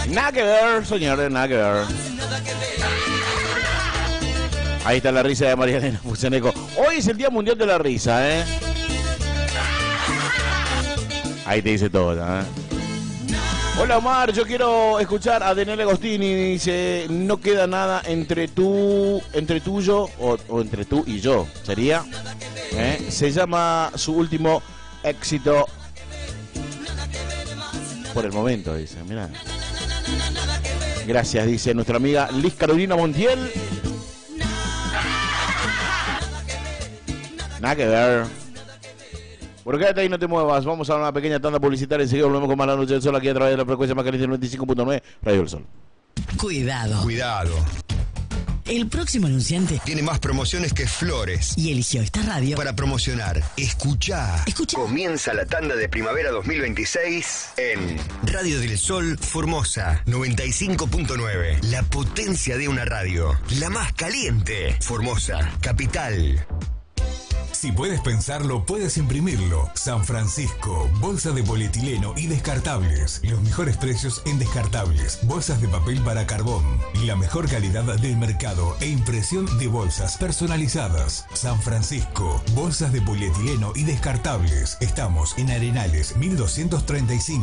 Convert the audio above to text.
Nada que ver, señores, nada que ver. Ahí está la risa de María Elena Fuseneco. Hoy es el Día Mundial de la Risa, ¿eh? Ahí te dice todo, ¿eh? Hola Omar, yo quiero escuchar a Daniel Agostini. Dice, no queda nada entre tuyo o entre tú y yo. ¿Sería? Se llama su último éxito por el momento, dice. Mirá. Gracias, dice nuestra amiga Liz Carolina Montiel. Nada que ver. Bueno, quédate ahí, no te muevas. Vamos a una pequeña tanda publicitaria. Enseguida volvemos con más La Noche del Sol aquí a través de la frecuencia más caliente 95.9 Radio del Sol. Cuidado. Cuidado. El próximo anunciante Tiene más promociones que flores. y eligió esta radio Para promocionar. Escuchá. Escucha. Comienza la tanda de primavera 2026 en Radio del Sol Formosa 95.9. La potencia de una radio. La más caliente. Formosa, capital. Si puedes pensarlo, puedes imprimirlo. San Francisco, bolsa de polietileno y descartables. Los mejores precios en descartables. Bolsas de papel para carbón. Y la mejor calidad del mercado e impresión de bolsas personalizadas. San Francisco, bolsas de polietileno y descartables. Estamos en Arenales 1235.